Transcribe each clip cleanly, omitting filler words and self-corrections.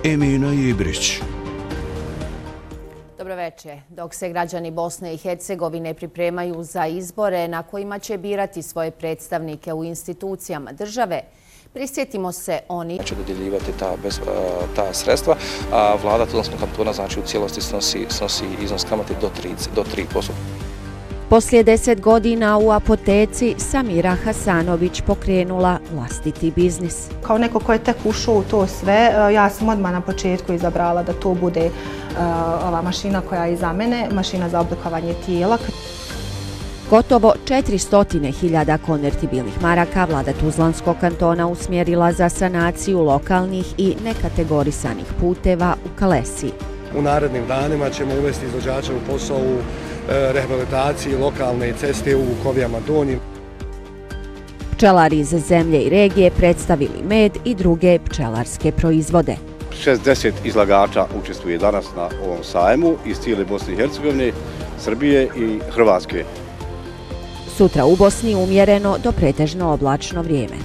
Emina Ibrić. Dobroveče. Dok se građani Bosne i Hercegovine pripremaju za izbore na kojima će birati svoje predstavnike u institucijama države, prisjetimo se oni će dodjeljivati ta sredstva, a vlada Tuzlanskog kantona znači u cijelosti snosi iznos kamate do 3%. Poslije 10 godina u apoteci Samira Hasanović pokrenula vlastiti biznis. Kao neko ko je tek ušao u to sve, ja sam odmah na početku izabrala da to bude ova mašina koja je iza mene, mašina za oblikovanje tijela. Gotovo 400.000 konvertibilnih maraka vlada Tuzlanskog kantona usmjerila za sanaciju lokalnih i nekategorisanih puteva u Kalesiji. U narednim danima ćemo uvesti izvođača u posao u rehabilitaciji lokalne ceste u Vukovijama Donjim. Pčelari iz zemlje i regije predstavili med i druge pčelarske proizvode. 60 izlagača učestvuje danas na ovom sajmu iz cijele Bosne i Hercegovine, Srbije i Hrvatske. Sutra u Bosni umjereno do pretežno oblačno vrijeme.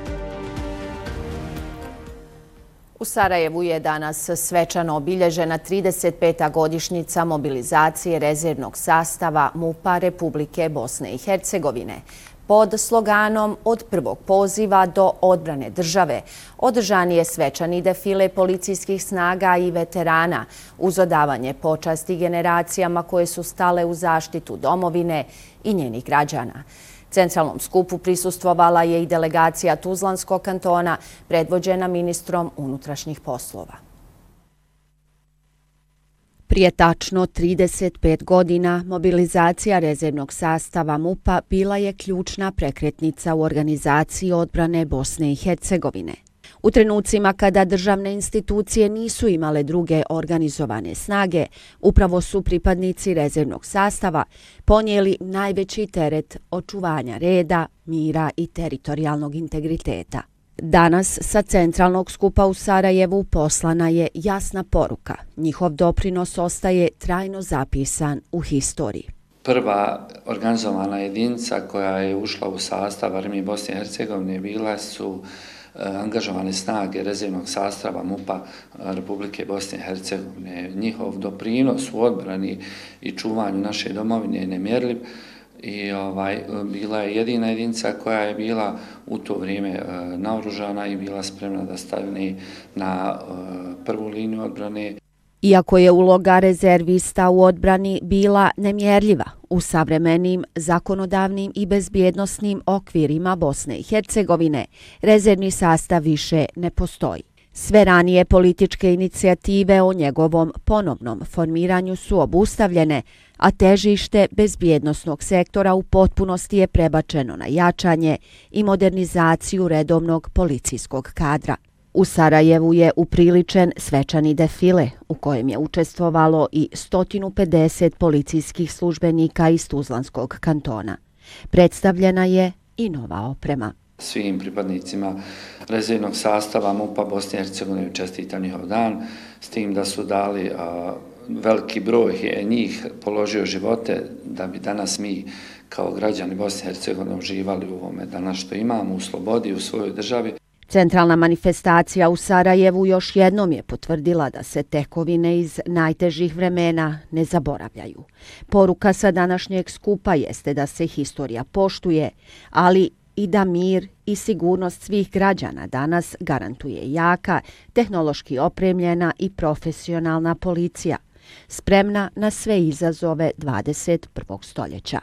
U Sarajevu je danas svečano obilježena 35. godišnjica mobilizacije rezervnog sastava MUP-a Republike Bosne i Hercegovine. Pod sloganom "Od prvog poziva do odbrane države" održan je svečani defile policijskih snaga i veterana uz odavanje počasti generacijama koje su stale u zaštitu domovine i njenih građana. Centralnom skupu prisustvovala je i delegacija Tuzlanskog kantona predvođena ministrom unutrašnjih poslova. Prije tačno 35 godina mobilizacija rezervnog sastava MUP-a bila je ključna prekretnica u organizaciji odbrane Bosne i Hercegovine. U trenucima kada državne institucije nisu imale druge organizovane snage, upravo su pripadnici rezervnog sastava ponijeli najveći teret očuvanja reda, mira i teritorijalnog integriteta. Danas sa centralnog skupa u Sarajevu poslana je jasna poruka. Njihov doprinos ostaje trajno zapisan u historiji. Prva organizovana jedinica koja je ušla u sastav armije Bosne i Hercegovine bila su angažovane snage rezervnog sastava MUP-a Republike Bosne i Hercegovine. Njihov doprinos u odbrani i čuvanju naše domovine je nemjerljiv i bila je jedina jedinica koja je bila u to vrijeme naoružana i bila spremna da stane na prvu liniju odbrane. Iako je uloga rezervista u odbrani bila nemjerljiva, u savremenim zakonodavnim i bezbjednosnim okvirima Bosne i Hercegovine, rezervni sastav više ne postoji. Sve ranije političke inicijative o njegovom ponovnom formiranju su obustavljene, a težište bezbjednosnog sektora u potpunosti je prebačeno na jačanje i modernizaciju redovnog policijskog kadra. U Sarajevu je upriličen svečani defile u kojem je učestvovalo i 150 policijskih službenika iz Tuzlanskog kantona. Predstavljena je i nova oprema. Svim pripadnicima rezervnog sastava MUP-a Bosne i Hercegovine čestitam njihov dan, s tim da su dali veliki broj njih položio živote da bi danas mi kao građani Bosne i Hercegovine uživali u ovome danas što imamo, u slobodi, u svojoj državi. Centralna manifestacija u Sarajevu još jednom je potvrdila da se tekovine iz najtežih vremena ne zaboravljaju. Poruka sa današnjeg skupa jeste da se historija poštuje, ali i da mir i sigurnost svih građana danas garantuje jaka, tehnološki opremljena i profesionalna policija, spremna na sve izazove 21. stoljeća.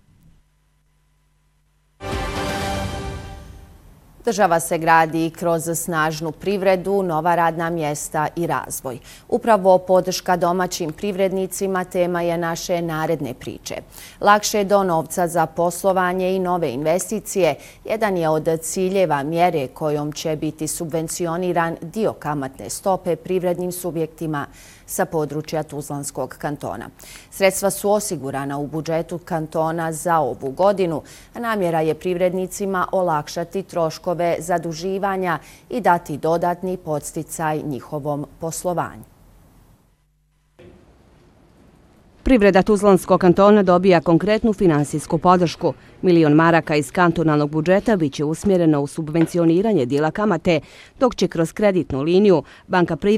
Država se gradi kroz snažnu privredu, nova radna mjesta i razvoj. Upravo podrška domaćim privrednicima tema je naše naredne priče. Lakše do novca za poslovanje i nove investicije jedan je od ciljeva mjere kojom će biti subvencioniran dio kamatne stope privrednim subjektima sa područja Tuzlanskog kantona. Sredstva su osigurana u budžetu kantona za ovu godinu, a namjera je privrednicima olakšati troškove zaduživanja i dati dodatni podsticaj njihovom poslovanju. Privreda Tuzlanskog kantona dobija konkretnu finansijsku podršku. 1 milion maraka iz kantonalnog budžeta biće usmjereno u subvencioniranje dijela kamate, dok će kroz kreditnu liniju Banka